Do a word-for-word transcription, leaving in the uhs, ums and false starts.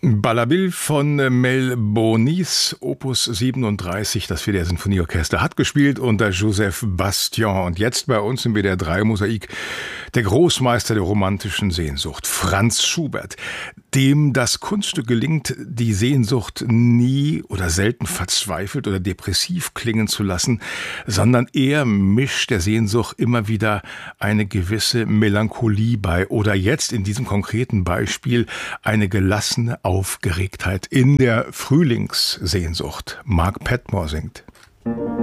Balabil von Mel Bonis, Opus siebenunddreißig, das W D R Sinfonieorchester hat gespielt unter Joseph Bastion. Und jetzt bei uns im W D R drei Mosaik der Großmeister der romantischen Sehnsucht, Franz Schubert, dem das Kunststück gelingt, die Sehnsucht nie oder selten verzweifelt oder depressiv klingen zu lassen, sondern er mischt der Sehnsucht immer wieder eine gewisse Melancholie bei oder jetzt in diesem konkreten Beispiel eine gelassene Aufgeregtheit in der Frühlingssehnsucht. Mark Padmore singt.